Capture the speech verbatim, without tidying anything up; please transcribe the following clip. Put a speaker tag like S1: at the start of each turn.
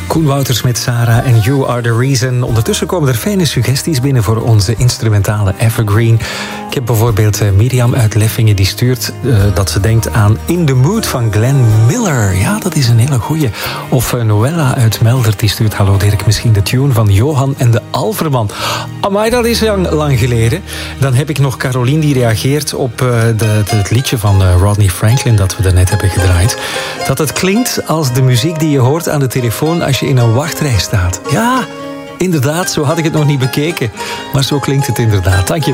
S1: Koen Wouters met Sarah en You Are The Reason. Ondertussen komen er fijne suggesties binnen voor onze instrumentale evergreen. Ik heb bijvoorbeeld uh, Miriam uit Leffingen die stuurt uh, dat ze denkt aan In The Mood van Glenn Miller. Ja, dat is een hele goeie. Of uh, Noella uit Melder die stuurt: hallo Dirk, misschien de tune van Johan en de Alverman. Amai, dat is lang, lang geleden. Dan heb ik nog Caroline die reageert op uh, de, de, het liedje van uh, Rodney Franklin dat we daarnet hebben gedraaid. Dat het klinkt als de muziek die je hoort aan de telefoon als je in een wachtrij staat. Ja, inderdaad, zo had ik het nog niet bekeken. Maar zo klinkt het inderdaad. Dank je.